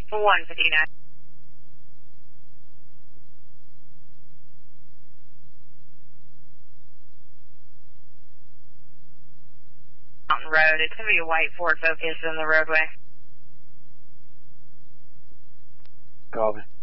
159. Mountain Road. It's going to be a white Ford Focus in the roadway. Copy.